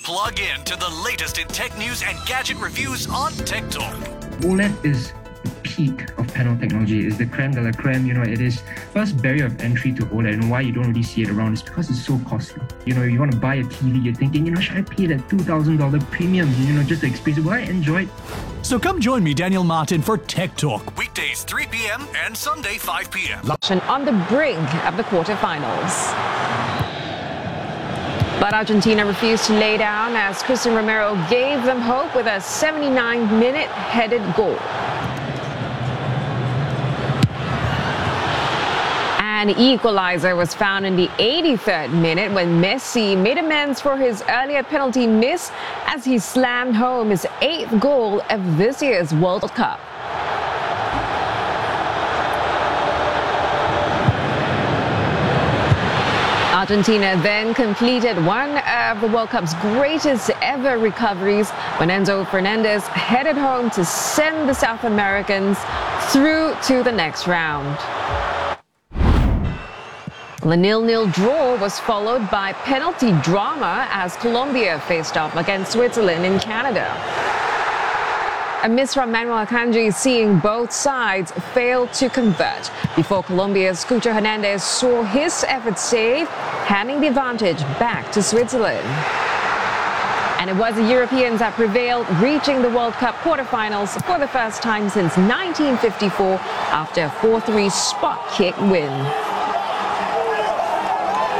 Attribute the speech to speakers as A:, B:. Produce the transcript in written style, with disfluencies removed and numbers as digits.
A: Plug in to the latest in tech news and gadget reviews on Tech Talk.
B: OLED is the peak of panel technology. It's the creme de la creme. It is first barrier of entry to OLED, and why you don't really see it around is because it's so costly. You want to buy a TV, you're thinking, should I pay that $2,000 premium, just to experience it? Will I enjoy it?
A: So come join me, Daniel Martin, for Tech Talk, weekdays 3 p.m. and Sunday 5 p.m.
C: On the brink of the quarterfinals. But Argentina refused to lay down as Cristian Romero gave them hope with a 79-minute headed goal. An equalizer was found in the 83rd minute when Messi made amends for his earlier penalty miss as he slammed home his 8th goal of this year's World Cup. Argentina then completed one of the World Cup's greatest ever recoveries when Enzo Fernandez headed home to send the South Americans through to the next round. The 0-0 draw was followed by penalty drama as Colombia faced off against Switzerland in Canada. A miss from Manuel Akanji seeing both sides fail to convert before Colombia's Cucho Hernandez saw his effort saved, handing the advantage back to Switzerland. And it was the Europeans that prevailed, reaching the World Cup quarterfinals for the first time since 1954 after a 4-3 spot kick win.